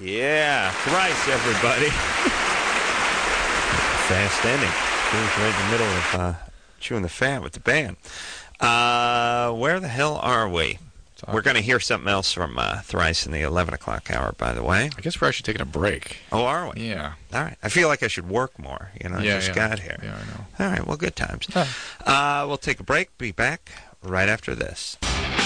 Yeah, thrice, everybody. Fast ending. He was right in the middle of chewing the fat with the band. Where the hell are we? We're going to hear something else from Thrice in the 11 o'clock hour, by the way. I guess we're actually taking a break. Oh, are we? Yeah. All right. I feel like I should work more. I just got here. Yeah, I know. All right. Well, good times. We'll take a break. Be back right after this.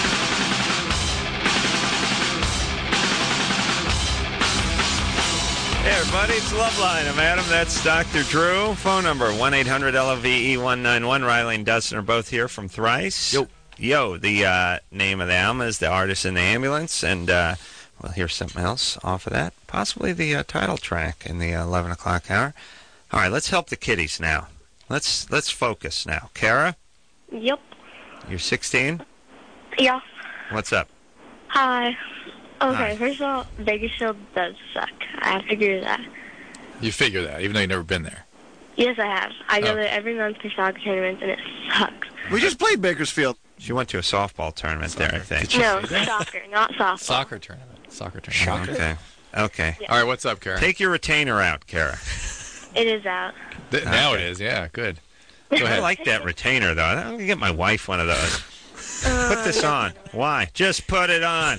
Hey, everybody, it's Loveline. I'm Adam. That's Dr. Drew. Phone number 1-800-LOVE-191. Riley and Dustin are both here from Thrice. Yo, the name of the album is The Artist in the Ambulance, and we'll hear something else off of that. Possibly the title track in the 11 o'clock hour. All right, let's help the kiddies now. Let's focus now. Kara? Yep. You're 16? Yeah. What's up? Hi. Okay, Hi. First of all, Bakersfield does suck. I figured that. You figure that, even though you've never been there. Yes, I have. I go Oh. there every month for soccer tournaments, and it sucks. We just played Bakersfield. She went to a softball tournament there, I think. No, soccer, not softball. Soccer tournament. Okay. Yeah. All right, what's up, Kara? Take your retainer out, Kara. It is out. Now it is, yeah, good. Go I ahead. like that retainer, though. I'm going to get my wife one of those. Put this on. Why? Just put it on.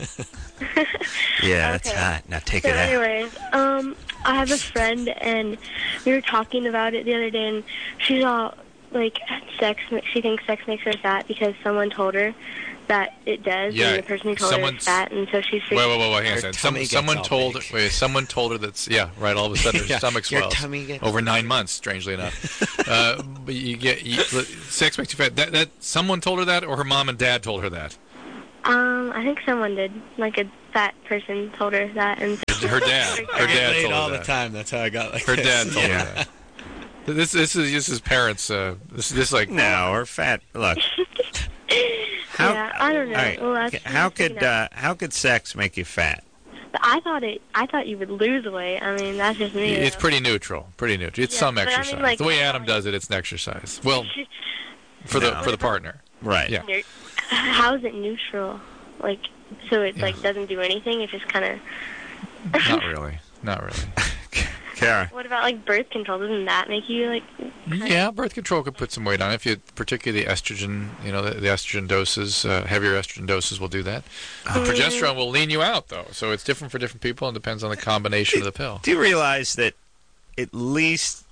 Yeah, that's Okay. hot. Now take So it out. anyways, I have a friend, and we were talking about it the other day, and she's all, like, she thinks sex makes her fat because someone told her that it does, Yeah, and the person who told her is fat, and so she's Wait, hang on a Her tummy second. gets Someone all told big. someone told her that's right. All of a sudden, her Yeah, stomach your swells tummy gets over 9 months. Strangely enough, but sex makes you fat. That someone told her that, or her mom and dad told her that. I think someone did. Like a fat person told her that, and so Her dad. Her I get dad laid told all her the that. time. That's how I got like Her this. dad told her that. This is parents. This like No, or fat. Look. How, yeah, I don't know. all right. Well, that's How could sex make you fat? But I thought you would lose weight. I mean, that's just me. It's though. pretty neutral. It's Yeah, some but I mean, exercise. like, the way Adam does it, it's an exercise. Well, for the partner. Right. Yeah. How is it neutral? Like, so it like doesn't do anything. It just kind of. Not really. Kara. What about like birth control? Doesn't that make you like? Yeah, birth control could put some weight on. If you, particularly the estrogen, the estrogen doses, heavier estrogen doses will do that. Progesterone will lean you out, though. So it's different for different people and depends on the combination of the pill. Do you realize that at least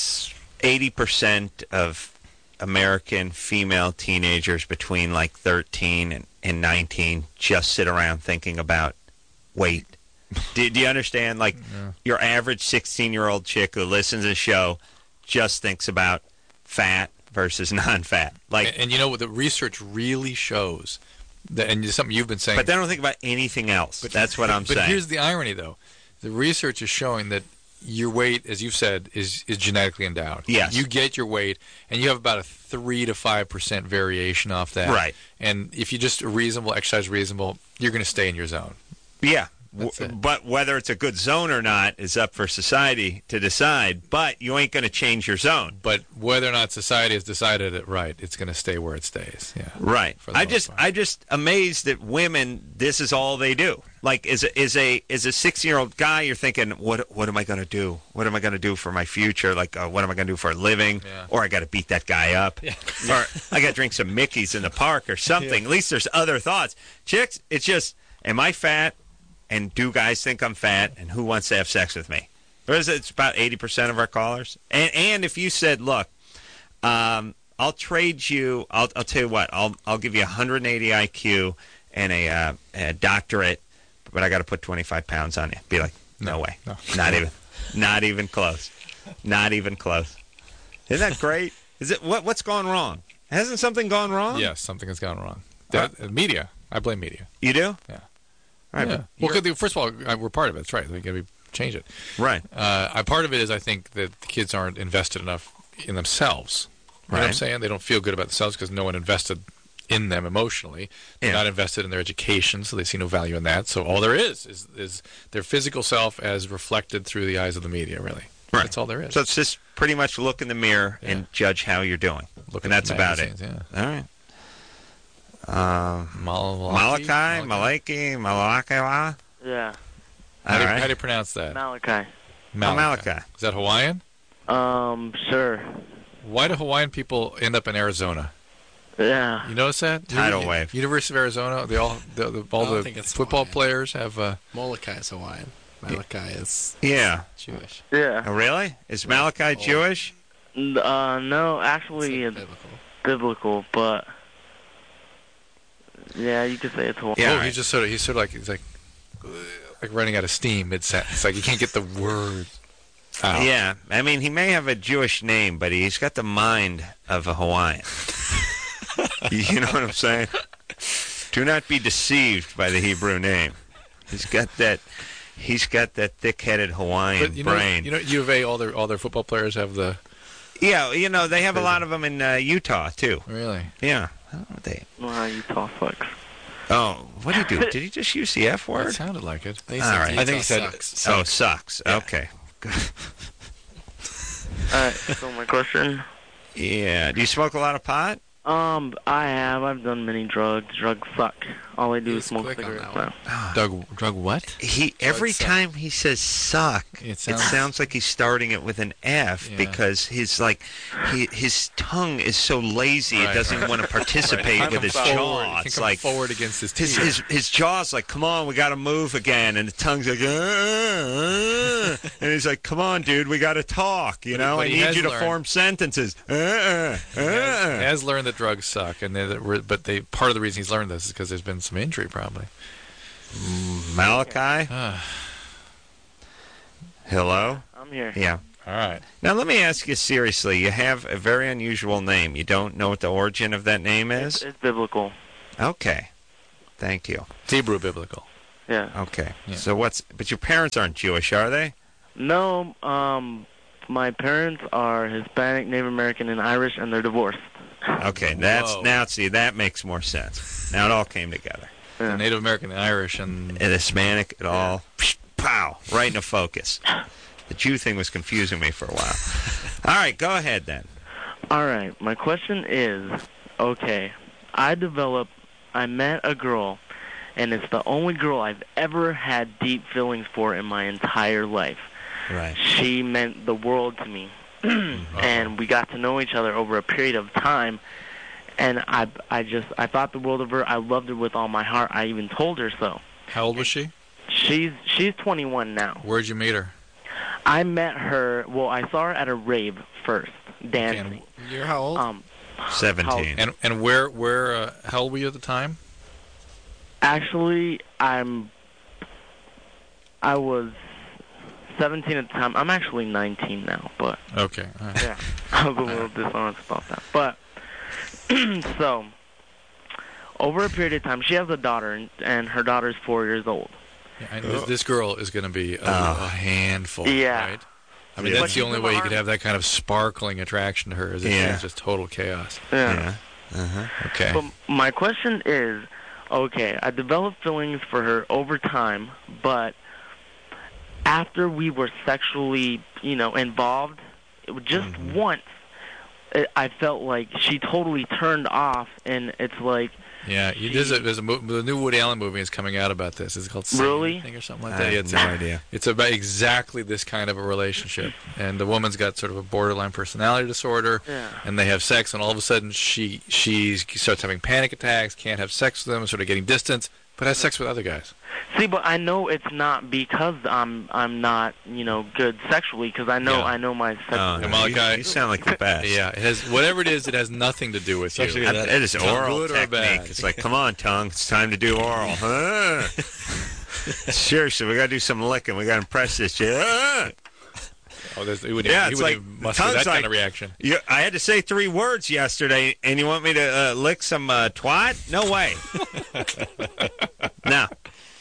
80% of American female teenagers between like 13 and 19 just sit around thinking about weight? Do you understand? Like, your average 16-year-old chick who listens to the show just thinks about fat versus non-fat. Like, And you know what the research really shows, that, and it's something you've been saying. but they don't think about anything else. That's what I'm But saying. here's the irony, though. The research is showing that your weight, as you've said, is genetically endowed. Yes. You get your weight, and you have about a 3 to 5% variation off that. Right. And if you just exercise reasonable, you're going to stay in your zone. Yeah. That's it. But whether it's a good zone or not is up for society to decide. But you ain't going to change your zone. But whether or not society has decided it right, it's going to stay where it stays. Yeah. Right. For the most part. I just amazed that women, this is all they do. Like, as a 16-year-old guy, you're thinking, what am I going to do? What am I going to do for my future? Like, what am I going to do for a living? Yeah. Or I got to beat that guy up. Yeah. Or I got to drink some Mickeys in the park or something. At least there's other thoughts. Chicks, it's just, am I fat? And do guys think I'm fat? And who wants to have sex with me? It's about 80% of our callers. And if you said, look, I'll trade you. I'll tell you what. I'll give you 180 IQ and a doctorate, but I got to put 25 pounds on you. Be like, no way, no. not even close, not even close. Isn't that great? Is it what's gone wrong? Hasn't something gone wrong? Yes, something has gone wrong. Media. I blame media. You do? Yeah. Right. Yeah. Well, first of all, we're part of it. That's right. We got to change it. Right. Part of it is I think that the kids aren't invested enough in themselves. You know what I'm Right. saying? They don't feel good about themselves because no one invested in them emotionally. They're Yeah. not invested in their education, so they see no value in that. So all there is their physical self as reflected through the eyes of the media, really. Right. That's all there is. So it's just pretty much look in the mirror and judge how you're doing. Look And at that's the about it. magazines, All right. Yeah. Malachi, Malaki, Malakawa. Yeah. How do right. you pronounce that? Malachi. Malachi. Is that Hawaiian? Sure. Why do Hawaiian people end up in Arizona? Yeah. You notice that? Tidal wave. University of Arizona, all the think it's football Hawaiian. players have... Molokai is Hawaiian. Malachi is Yeah. Jewish. Yeah. Oh, really? Is Malachi Jewish? No, actually, It's it's biblical. biblical, but yeah, you could say it's Hawaiian. Yeah. Oh, he's sort of like running out of steam mid-sentence. It's like he can't get the word out. Yeah. I mean, he may have a Jewish name, but he's got the mind of a Hawaiian. You know what I'm saying? Do not be deceived by the Hebrew name. He's got that thick-headed Hawaiian But brain. U of A, all their football players have the... Yeah, they have a lot of them in Utah, too. Really? Yeah. Wow, Utah sucks. Oh, what did he do? Did he just use the F It word? sounded like it. He All said right. Utah I think he said sucks. Oh, sucks. Yeah. Okay. Good. Alright, so my question. Yeah. Do you smoke a lot of pot? I have. I've done many drugs. Drugs suck. All I do He is was smoke quick on cigarettes that now. Drug what? Every suck. time he says suck, It it sounds- sounds like he's starting it with an F Yeah. because his tongue is so lazy it Right, doesn't right. want to participate with his jaw. He It's can come like forward against his teeth. his jaw's like, come on, we got to move again, and the tongue's like, and he's like, come on, dude, we got to talk. You know, but I he need has you to learned- form sentences. He has learned that drugs suck, but part of the reason he's learned this is because there's been some injury, probably. Malachi, hello. I'm here. Yeah. All right. Now let me ask you seriously. You have a very unusual name. You don't know what the origin of that name is? It's biblical. Okay. Thank you. It's Hebrew biblical. Yeah. Okay. Yeah. So but your parents aren't Jewish, are they? No, my parents are Hispanic, Native American, and Irish, and they're divorced. Okay. Whoa. That makes more sense. Now it all came together. Yeah. Native American and Irish and... And Hispanic, it all, pow, right into focus. The Jew thing was confusing me for a while. All right, go ahead then. All right. My question is, okay, I met a girl, and it's the only girl I've ever had deep feelings for in my entire life. Right. She meant the world to me, and we got to know each other over a period of time. And I thought the world of her. I loved her with all my heart. I even told her so. How old was she? She's 21 now. Where'd you meet her? I met her. Well, I saw her at a rave first, dancing. You're how old? 17. And where how old were you at the time? Actually, I was 17 at the time. I'm actually 19 now, but Okay. All right. yeah, I was a little dishonest about that. But so over a period of time, she has a daughter, and her daughter's 4 years old. Yeah, and this girl is going to be a handful, Yeah. right? I mean, Yeah. that's the only way you could have that kind of sparkling attraction to her, is if Yeah. she's just total chaos. Yeah. Okay. But my question is, okay, I developed feelings for her over time, but after we were sexually, involved, it was just once, I felt like she totally turned off, and it's like, Yeah, there's a the new Woody Allen movie is coming out about this. It's called Really? Something or something like I that. have It's no idea. It's about exactly this kind of a relationship, and the woman's got sort of a borderline personality disorder, Yeah. and they have sex, and all of a sudden she starts having panic attacks, can't have sex with them, sort of getting distance, but has sex with other guys. see, but I know it's not because I'm not, good sexually, because I know my sex. Oh, no, Malachi- you sound like the best. Yeah, it has whatever it is. It has nothing to do with you. Especially that- It is oral good or technique. bad. It's like, come on, tongue. It's time to do oral. Huh? Seriously, we got to do some licking. We got to impress this chick. Oh, he wouldn't Yeah, he it's wouldn't like- even muster tongue's that kind like- of reaction. I had to say 3 words yesterday, and you want me to lick some twat? No way. No.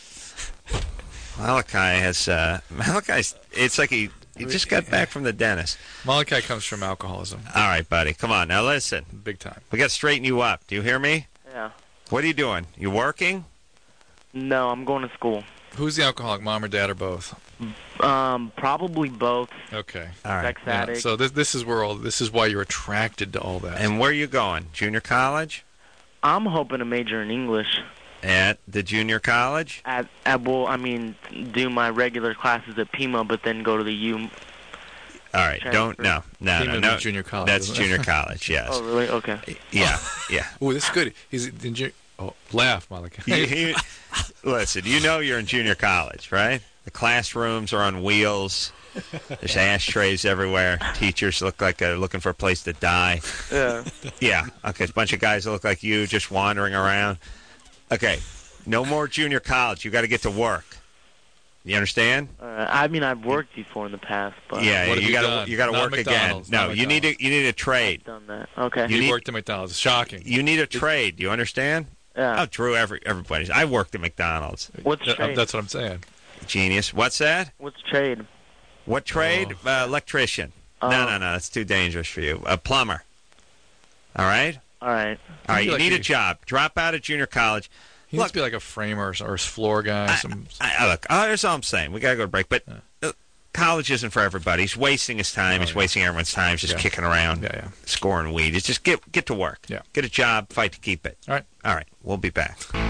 Malachi's, it's like he just got back from the dentist. Malachi comes from alcoholism, All right, buddy. Come on. Now listen. big time. We got to straighten you up. Do you hear me? Yeah. What are you doing? You working? No, I'm going to school. Who's the alcoholic, mom or dad or both? Probably both. Okay. All right. Sex Yeah, addict. so this is why you're attracted to all that. And where are you going? Junior college? I'm hoping to major in English. At the junior college? Do my regular classes at Pima, but then go to the U. All right, no. Junior college. That's junior college, yes. Oh, really? Okay. Yeah. Oh, this is good. He's in laugh, Malachi. Listen, you're in junior college, right? The classrooms are on wheels. There's ashtrays everywhere. Teachers look like they're looking for a place to die. Yeah. Yeah. Okay, a bunch of guys that look like you just wandering around. Okay, no more junior college. You got to get to work. You understand? I've worked before in the past, but yeah, you got to work again. No, you need a trade. I've done that. Okay. You worked at McDonald's. Shocking. You need a trade. You understand? Yeah. Oh, Drew, everybody's. I worked at McDonald's. What's trade? That's what I'm saying. Genius. What's that? What's trade? What trade? Electrician. No, that's too dangerous for you. A plumber. All right? All right. You need a job. Drop out of junior college. He must be like a framer or a floor guy. Here's all I'm saying. We got to go to break. But college isn't for everybody. He's wasting his time. He's wasting everyone's time just kicking around, scoring weed. It's just get to work. Yeah. Get a job, fight to keep it. All right. We'll be back.